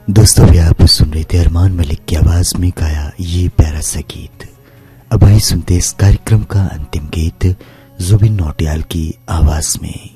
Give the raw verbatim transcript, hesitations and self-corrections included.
दोस्तों भी आप सुन रहे थे अरमान मलिक की आवाज में गाया ये प्यारा सा गीत। अब आइए सुनते इस कार्यक्रम का अंतिम गीत जुबिन नौटियाल की आवाज में।